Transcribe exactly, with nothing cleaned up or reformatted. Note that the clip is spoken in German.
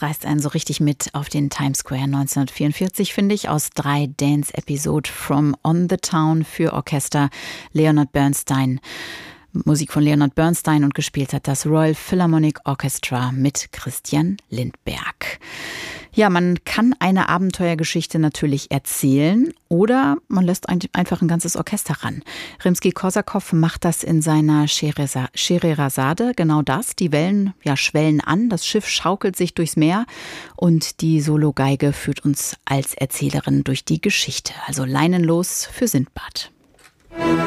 reißt einen so richtig mit auf den Times Square neunzehnhundertvierundvierzig, finde ich, aus drei Dance-Episoden from On the Town für Orchester Leonard Bernstein. Musik von Leonard Bernstein und gespielt hat das Royal Philharmonic Orchestra mit Christian Lindberg. Ja, man kann eine Abenteuergeschichte natürlich erzählen oder man lässt ein, einfach ein ganzes Orchester ran. Rimskij-Korsakow macht das in seiner Scheherazade, genau das. Die Wellen ja, schwellen an, das Schiff schaukelt sich durchs Meer und die Sologeige führt uns als Erzählerin durch die Geschichte. Also leinenlos für Sindbad.